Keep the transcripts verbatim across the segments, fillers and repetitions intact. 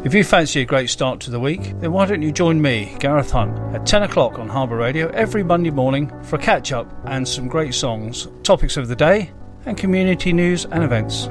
If you fancy a great start to the week, then why don't you join me, Gareth Hunt, at ten o'clock on Harbour Radio every Monday morning for a catch-up and some great songs, topics of the day, and community news and events.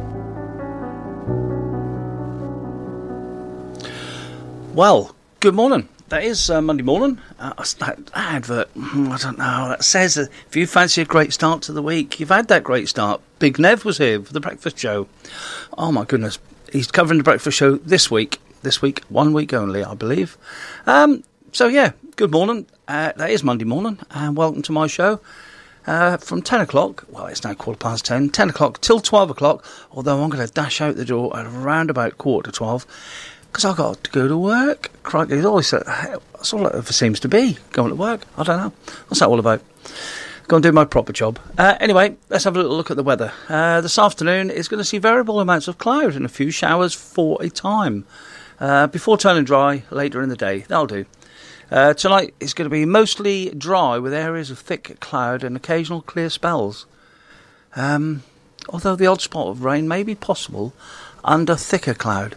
Well, good morning. That is uh, Monday morning. Uh, that advert, I don't know, that says that if you fancy a great start to the week, you've had that great start. Big Nev was here for the breakfast show. Oh my goodness, he's covering the breakfast show this week. This week, one week only, I believe. Um, so yeah, good morning. Uh, that is Monday morning, and welcome to my show. Uh, from ten o'clock, well, it's now quarter past ten, ten o'clock till twelve o'clock, although I'm going to dash out the door at around about quarter to twelve, because I've got to go to work. Crikey, it's always, that's all it ever seems to be, going to work. I don't know. What's that all about? Go and do my proper job. Uh, anyway, let's have a little look at the weather. Uh, this afternoon is going to see variable amounts of cloud and a few showers for a time. Uh, before turning dry later in the day. That'll do. Uh, tonight is going to be mostly dry with areas of thick cloud and occasional clear spells. Um, although the odd spot of rain may be possible under thicker cloud.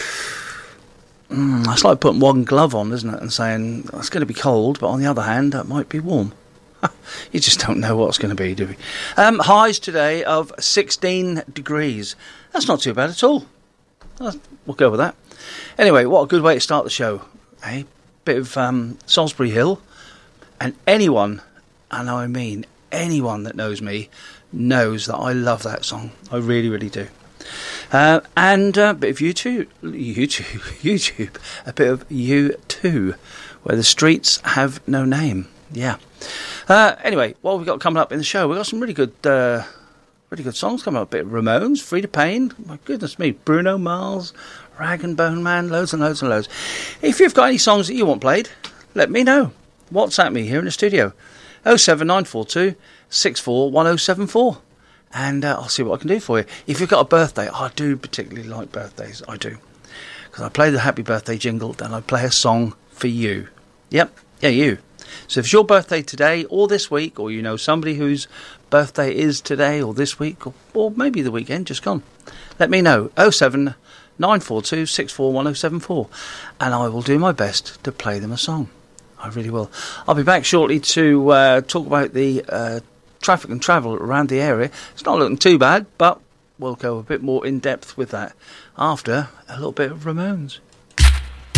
Mm, it's like putting one glove on, isn't it, and saying it's going to be cold, but on the other hand, that might be warm. You just don't know what it's going to be, do we? Um, highs today of sixteen degrees. That's not too bad at all. We'll go with that. Anyway, what a good way to start the show. A bit of um, Salisbury Hill. And anyone, and I mean anyone that knows me, knows that I love that song. I really, really do. Uh, and a bit of YouTube, YouTube, YouTube, a bit of U two, where the streets have no name. Yeah. Uh, anyway, what have we got coming up in the show? We've got some really good... Uh, Really good songs coming up. A bit of Ramones, Frida Payne, my goodness me, Bruno Mars, Rag and Bone Man, loads and loads and loads. If you've got any songs that you want played, let me know. WhatsApp me here in the studio. oh seven nine four two six four one oh seven four. And uh, I'll see what I can do for you. If you've got a birthday, I do particularly like birthdays, I do. Because I play the happy birthday jingle, then I play a song for you. Yep, yeah, you. So if it's your birthday today or this week, or you know somebody whose birthday is today or this week, or, or maybe the weekend just gone, let me know. oh seven nine four two six four one oh seven four, and I will do my best to play them a song. I really will. I'll be back shortly to uh, talk about the uh, traffic and travel around the area. It's not looking too bad, but we'll go a bit more in depth with that after a little bit of Ramones.